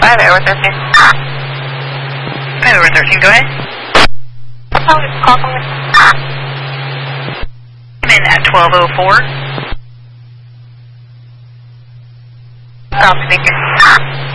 5 over 13. 5 over 13, go ahead. Call from me. I'm in at 1204. Stop speaker.